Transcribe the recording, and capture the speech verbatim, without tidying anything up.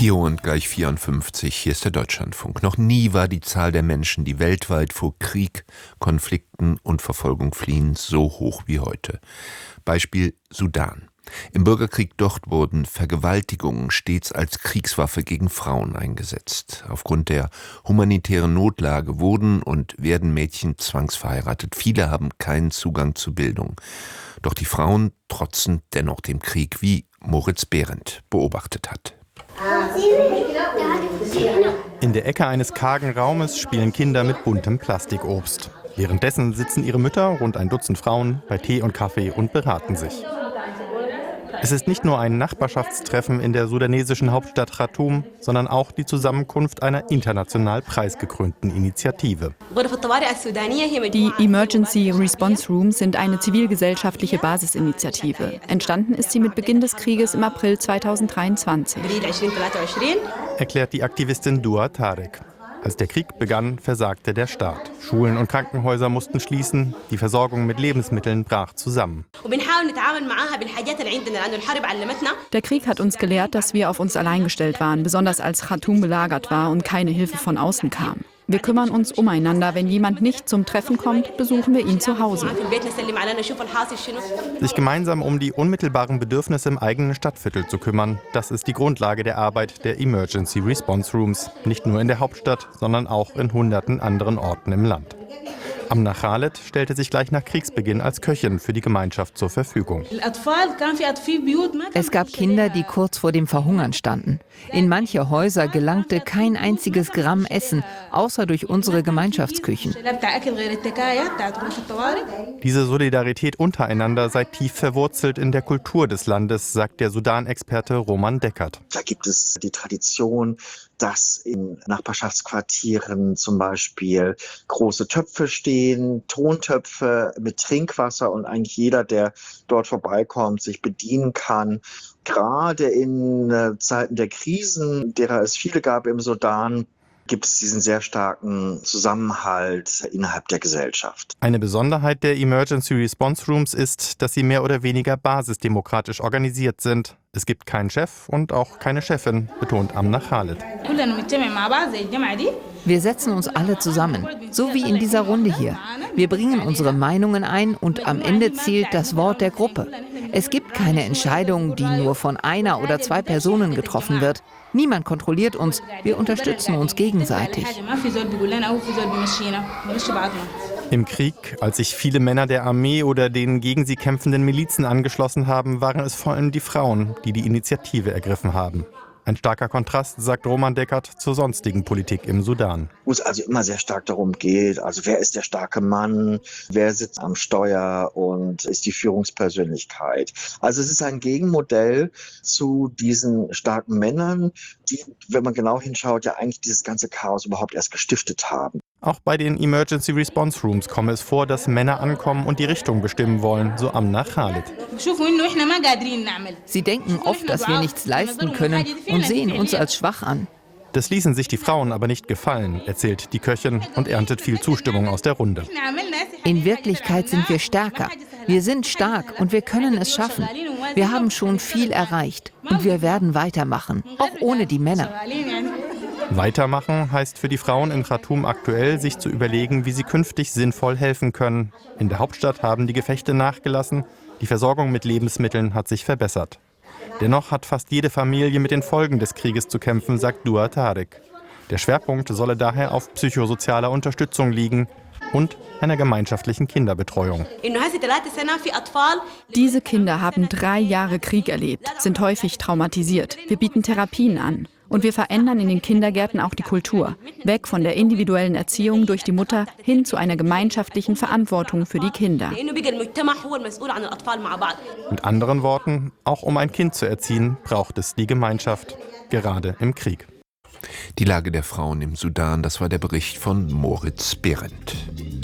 vier und gleich vierundfünfzig, hier ist der Deutschlandfunk. Noch nie war die Zahl der Menschen, die weltweit vor Krieg, Konflikten und Verfolgung fliehen, so hoch wie heute. Beispiel Sudan. Im Bürgerkrieg dort wurden Vergewaltigungen stets als Kriegswaffe gegen Frauen eingesetzt. Aufgrund der humanitären Notlage wurden und werden Mädchen zwangsverheiratet. Viele haben keinen Zugang zu Bildung. Doch die Frauen trotzen dennoch dem Krieg, wie Moritz Behrendt beobachtet hat. In der Ecke eines kargen Raumes spielen Kinder mit buntem Plastikobst. Währenddessen sitzen ihre Mütter, rund ein Dutzend Frauen, bei Tee und Kaffee und beraten sich. Es ist nicht nur ein Nachbarschaftstreffen in der sudanesischen Hauptstadt Khartoum, sondern auch die Zusammenkunft einer international preisgekrönten Initiative. Die Emergency Response Rooms sind eine zivilgesellschaftliche Basisinitiative. Entstanden ist sie mit Beginn des Krieges im April zweitausenddreiundzwanzig. Erklärt die Aktivistin Dua Tarek. Als der Krieg begann, versagte der Staat. Schulen und Krankenhäuser mussten schließen, die Versorgung mit Lebensmitteln brach zusammen. Der Krieg hat uns gelehrt, dass wir auf uns allein gestellt waren, besonders als Khartoum belagert war und keine Hilfe von außen kam. Wir kümmern uns umeinander. Wenn jemand nicht zum Treffen kommt, besuchen wir ihn zu Hause. Sich gemeinsam um die unmittelbaren Bedürfnisse im eigenen Stadtviertel zu kümmern, das ist die Grundlage der Arbeit der Emergency Response Rooms. Nicht nur in der Hauptstadt, sondern auch in hunderten anderen Orten im Land. Amna Khaled stellte sich gleich nach Kriegsbeginn als Köchin für die Gemeinschaft zur Verfügung. Es gab Kinder, die kurz vor dem Verhungern standen. In manche Häuser gelangte kein einziges Gramm Essen, außer durch unsere Gemeinschaftsküchen. Diese Solidarität untereinander sei tief verwurzelt in der Kultur des Landes, sagt der Sudan-Experte Roman Deckert. Da gibt es die Tradition, dass in Nachbarschaftsquartieren zum Beispiel große Töpfe stehen, Tontöpfe mit Trinkwasser und eigentlich jeder, der dort vorbeikommt, sich bedienen kann. Gerade in äh, Zeiten der Krisen, derer es viele gab im Sudan, gibt es diesen sehr starken Zusammenhalt innerhalb der Gesellschaft. Eine Besonderheit der Emergency Response Rooms ist, dass sie mehr oder weniger basisdemokratisch organisiert sind. Es gibt keinen Chef und auch keine Chefin, betont Amna Khaled. Wir setzen uns alle zusammen, so wie in dieser Runde hier. Wir bringen unsere Meinungen ein und am Ende zählt das Wort der Gruppe. Es gibt keine Entscheidung, die nur von einer oder zwei Personen getroffen wird. Niemand kontrolliert uns, wir unterstützen uns gegenseitig. Im Krieg, als sich viele Männer der Armee oder den gegen sie kämpfenden Milizen angeschlossen haben, waren es vor allem die Frauen, die die Initiative ergriffen haben. Ein starker Kontrast, sagt Roman Deckert, zur sonstigen Politik im Sudan. Wo es also immer sehr stark darum geht, also wer ist der starke Mann, wer sitzt am Steuer und ist die Führungspersönlichkeit. Also es ist ein Gegenmodell zu diesen starken Männern, die, wenn man genau hinschaut, ja eigentlich dieses ganze Chaos überhaupt erst gestiftet haben. Auch bei den Emergency Response Rooms komme es vor, dass Männer ankommen und die Richtung bestimmen wollen, so Amna Khaled. Sie denken oft, dass wir nichts leisten können und sehen uns als schwach an. Das ließen sich die Frauen aber nicht gefallen, erzählt die Köchin und erntet viel Zustimmung aus der Runde. In Wirklichkeit sind wir stärker. Wir sind stark und wir können es schaffen. Wir haben schon viel erreicht und wir werden weitermachen, auch ohne die Männer. Weitermachen heißt für die Frauen in Khartoum aktuell, sich zu überlegen, wie sie künftig sinnvoll helfen können. In der Hauptstadt haben die Gefechte nachgelassen, die Versorgung mit Lebensmitteln hat sich verbessert. Dennoch hat fast jede Familie mit den Folgen des Krieges zu kämpfen, sagt Dua Tarek. Der Schwerpunkt solle daher auf psychosozialer Unterstützung liegen und einer gemeinschaftlichen Kinderbetreuung. Diese Kinder haben drei Jahre Krieg erlebt, sind häufig traumatisiert. Wir bieten Therapien an. Und wir verändern in den Kindergärten auch die Kultur. Weg von der individuellen Erziehung durch die Mutter hin zu einer gemeinschaftlichen Verantwortung für die Kinder. Mit anderen Worten, auch um ein Kind zu erziehen, braucht es die Gemeinschaft, gerade im Krieg. Die Lage der Frauen im Sudan, das war der Bericht von Moritz Behrendt.